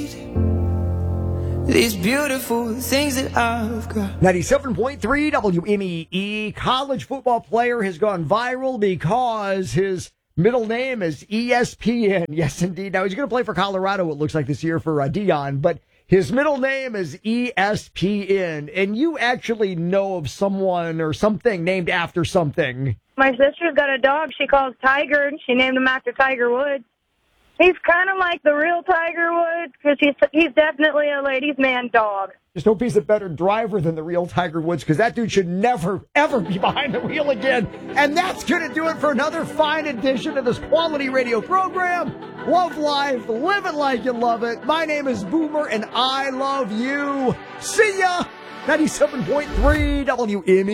these beautiful things that I've got. 97.3 WMEE. College football player has gone viral because his middle name is ESPN. Yes, indeed. Now, he's going to play for Colorado, it looks like, this year for Dion, but his middle name is ESPN. And you actually know of someone or something named after something. My sister's got a dog she calls Tiger, and she named him after Tiger Woods. He's kind of like the real Tiger Woods because he's definitely a ladies' man dog. Just hope he's a better driver than the real Tiger Woods, because that dude should never, ever be behind the wheel again. And that's going to do it for another fine edition of this quality radio program. Love life, live it like you love it. My name is Boomer, and I love you. See ya! 97.3 WME.